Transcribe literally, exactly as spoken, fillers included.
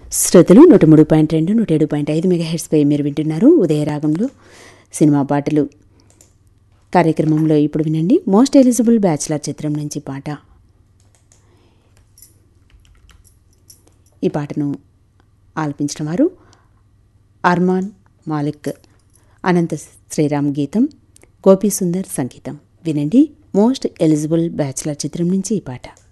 శ్రోతలు నూట మూడు పాయింట్ రెండు నూట ఏడు పాయింట్ ఐదు మెగాహెర్ట్స్పై మీరు వింటున్నారు ఉదయరాగంలో సినిమా పాటలు కార్యక్రమంలో. ఇప్పుడు వినండి మోస్ట్ ఎలిజిబుల్ బ్యాచిలర్ చిత్రం నుంచి పాట. ఈ పాటను ఆలపించిన వారు అర్మాన్ మాలిక్, అనంత శ్రీరామ్ గీతం, గోపీ సుందర్ సంగీతం. వినండి మోస్ట్ ఎలిజిబుల్ బ్యాచిలర్ చిత్రం నుంచి ఈ పాట.